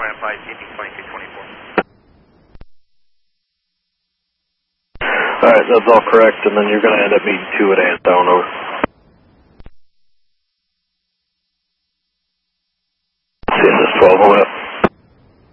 Atlanta 5, CT 2224. Alright, that's all correct, and then you're going to end up meeting 2 at Antown, over.